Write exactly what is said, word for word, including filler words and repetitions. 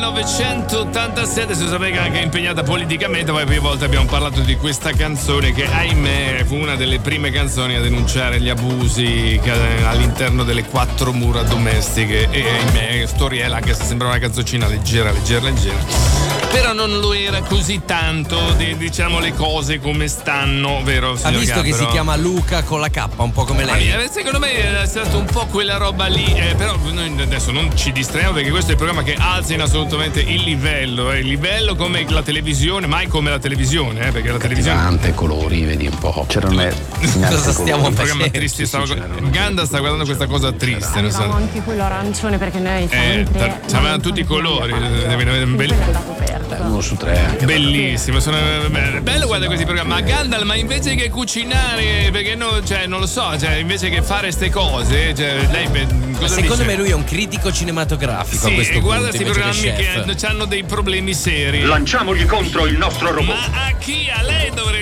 millenovecentottantasette, si sapeva che anche impegnata politicamente, poi più volte abbiamo parlato di questa canzone che ahimè fu una delle prime canzoni a denunciare gli abusi all'interno delle quattro mura domestiche e ahimè storiella, anche se sembrava una canzoncina leggera, leggera, leggera, però non lo era così tanto, diciamo le cose come stanno, vero? Ha visto Gabbero? Che si chiama Luca con la K, un po' come lei. Ah, secondo me è stata un po' quella roba lì, eh, però noi adesso non ci distraiamo perché questo è il programma che alza in assolutamente il livello, eh, il livello come la televisione, mai come la televisione, eh, perché la televisione tante colori, vedi un po'. C'erano cosa stiamo un programma facendo? triste, stavo... Ganda sta guardando questa cosa triste, non so. Avevamo anche quello arancione perché noi siamo Eh, in tre. c'avevano tutti i colori, Bello. uno su tre anche. bellissimo, sono bello, guarda questi programmi. Ma Gandalf, ma invece che cucinare, perché no, cioè non lo so, cioè invece che fare ste cose, cioè lei cosa Secondo dice? me lui è un critico cinematografico Sì, a questo e guarda punto. questi invece programmi che chef. che hanno dei problemi seri. Lanciamogli contro il nostro robot. Ma a chi? A lei dovrebbe